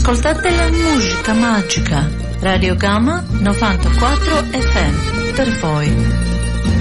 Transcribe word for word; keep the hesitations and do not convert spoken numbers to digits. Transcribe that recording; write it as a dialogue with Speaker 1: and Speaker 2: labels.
Speaker 1: Ascoltate la musica magica. Radio Gamma novantaquattro F M. Per voi.